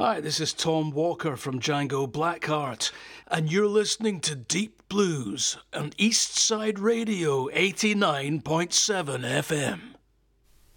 Hi, this is Tom Walker from Django Blackheart, and you're listening to Deep Blues on Eastside Radio 89.7 FM.